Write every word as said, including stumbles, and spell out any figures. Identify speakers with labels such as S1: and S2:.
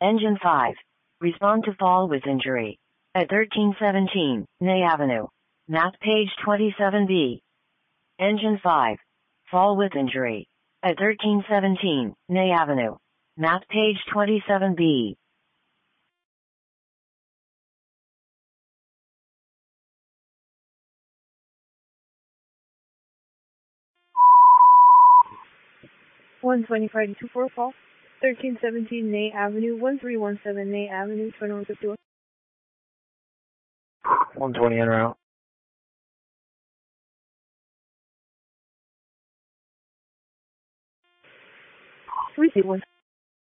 S1: Engine five. Respond to fall with injury. At thirteen seventeen, Nay Avenue. Map page twenty-seven B. Engine five. Fall with injury. At thirteen seventeen, Nay Avenue. Map page twenty-seven B.
S2: one twenty-five two four fall. thirteen seventeen Nay Avenue, one three one seven Nay Avenue, twenty-one fifty-one.
S3: one twenty en route.
S2: three two one.